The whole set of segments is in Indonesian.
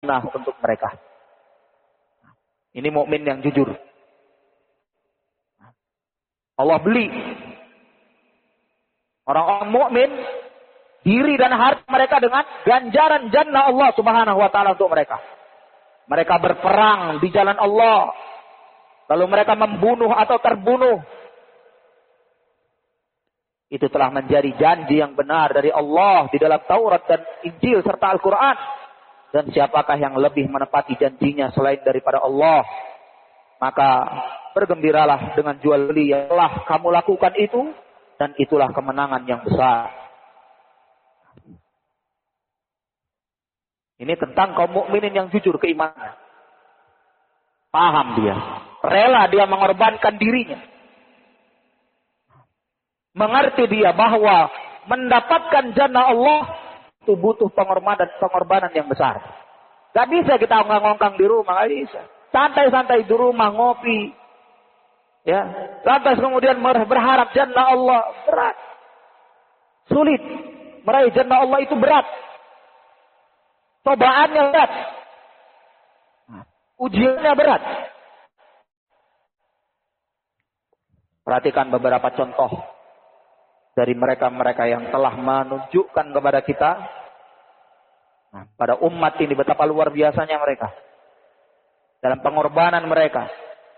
jannah untuk mereka. Ini mukmin yang jujur. Allah beli orang-orang mukmin diri dan harta mereka dengan ganjaran jannah Allah Subhanahu wa taala untuk mereka. Mereka berperang di jalan Allah. Lalu mereka membunuh atau terbunuh. Itu telah menjadi janji yang benar dari Allah di dalam Taurat dan Injil serta Al-Quran. Dan siapakah yang lebih menepati janjinya selain daripada Allah? Maka bergembiralah dengan jual beli yang telah kamu lakukan itu. Dan itulah kemenangan yang besar. Ini tentang kaum mukminin yang jujur keimanannya. Paham dia. Rela dia mengorbankan dirinya. Mengerti dia bahwa mendapatkan jannah Allah itu butuh pengorbanan yang besar. Gak bisa kita ongkang-ongkang di rumah, gak bisa. Santai-santai di rumah ngopi. Ya, lantas kemudian berharap jannah Allah berat. Sulit. Meraih jannah Allah itu berat. Cobaannya berat. Ujiannya berat. Perhatikan beberapa contoh dari mereka-mereka yang telah menunjukkan kepada kita, pada umat ini betapa luar biasanya mereka dalam pengorbanan mereka.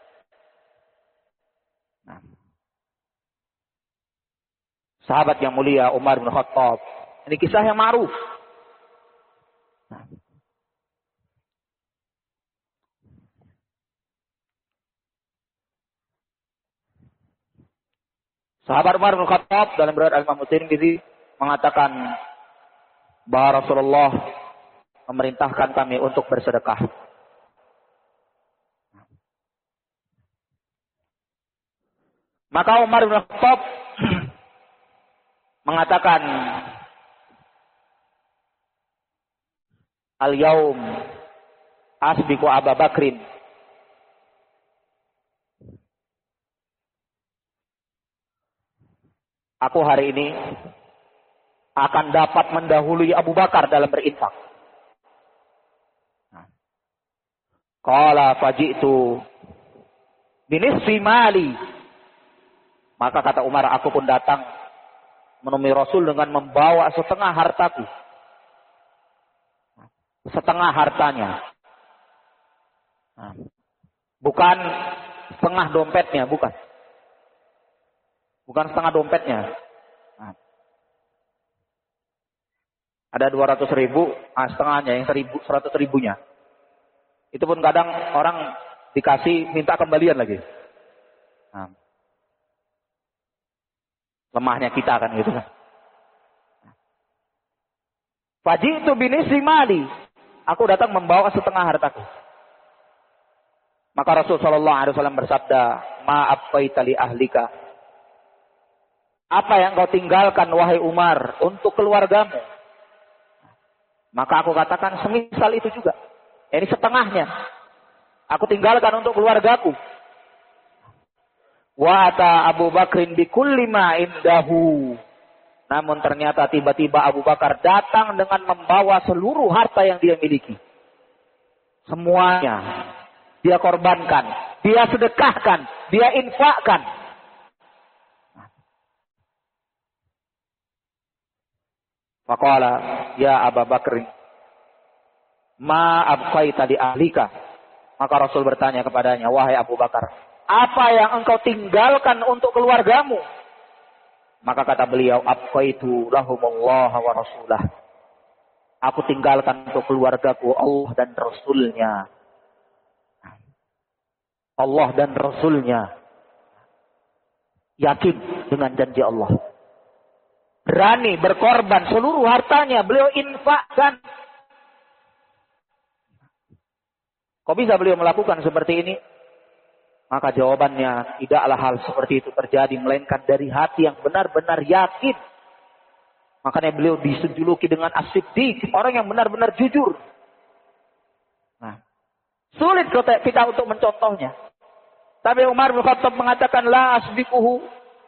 Sahabat yang mulia Umar bin Khattab, ini kisah yang ma'ruf. Sahabat Umar bin Khattab dalam riwayat Al-Imam Tirmidzi mengatakan bahwa Rasulullah memerintahkan kami untuk bersedekah. Maka Umar bin Khattab mengatakan, Al-yaum asbiqu Abu Bakrin. Aku hari ini akan dapat mendahului Abu Bakar dalam berinfak. Qala faji'tu binisfi mali. Maka kata Umar, aku pun datang menemui Rasul dengan membawa setengah hartaku. Setengah hartanya. Bukan setengah dompetnya, bukan. Bukan setengah dompetnya. Ada 200 ribu, setengahnya, yang 100 ribunya. Itu pun kadang orang dikasih minta kembalian lagi. Lemahnya kita kan gitu kan. Faji'tu binisfi mali. Aku datang membawa setengah hartaku. Maka Rasul sallallahu alaihi wasallam bersabda, "Ma abqaita li ahlika?" Apa yang kau tinggalkan wahai Umar untuk keluargamu? Maka aku katakan semisal itu juga. Ini setengahnya. Aku tinggalkan untuk keluargaku. Wa ata Abu Bakrin bi kulli ma indahu. Namun ternyata tiba-tiba Abu Bakar datang dengan membawa seluruh harta yang dia miliki. Semuanya dia korbankan, dia sedekahkan, dia infakkan. Faqala ya Abu Bakr, ma abqaita li ahlika. Maka Rasul bertanya kepadanya, wahai Abu Bakar, apa yang engkau tinggalkan untuk keluargamu? Maka kata beliau, abqaitu lahumullah wa rasulah. Aku tinggalkan untuk keluargaku Allah dan Rasulnya. Allah dan Rasulnya. Yakin dengan janji Allah. Berani berkorban seluruh hartanya. Beliau infakkan. Kok bisa beliau melakukan seperti ini? Maka jawabannya, tidaklah hal seperti itu terjadi. Melainkan dari hati yang benar-benar yakin. Makanya beliau disejuluki dengan as-siddiq. Orang yang benar-benar jujur. Nah, sulit kita untuk mencontohnya. Tapi Umar bin Khattab mengatakan, la asbiquhu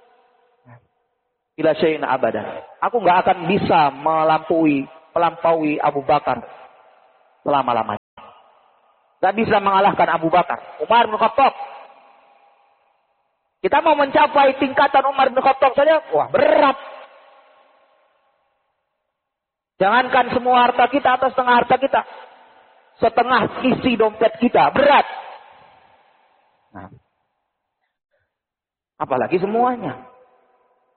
ila syai'in abadan. Aku nggak akan bisa melampaui Abu Bakar selama-lamanya. Gak bisa mengalahkan Abu Bakar. Umar bin Khattab. Kita mau mencapai tingkatan Umar bin Khattab saja, wah berat. Jangankan semua harta kita atau setengah harta kita. Setengah isi dompet kita, berat. Nah, apalagi semuanya.